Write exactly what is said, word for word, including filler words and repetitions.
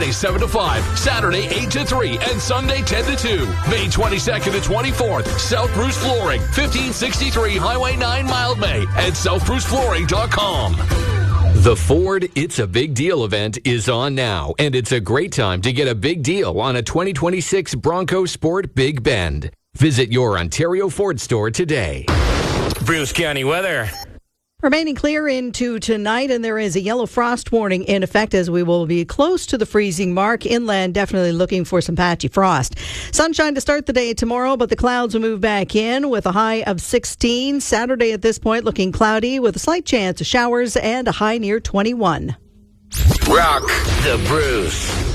seven to five, Saturday eight to three, and Sunday ten to two. May twenty-second to twenty-fourth, South Bruce Flooring, fifteen sixty-three Highway nine, Mildmay, at south bruce flooring dot com. The Ford It's a Big Deal event is on now, and it's a great time to get a big deal on a twenty twenty-six Bronco Sport Big Bend. Visit your Ontario Ford store today. Bruce County weather. Remaining clear into tonight, and there is a yellow frost warning in effect as we will be close to the freezing mark. Inland, definitely looking for some patchy frost. Sunshine to start the day tomorrow, but the clouds will move back in with a high of sixteen. Saturday at this point looking cloudy with a slight chance of showers and a high near twenty-one. Rock the Bruce.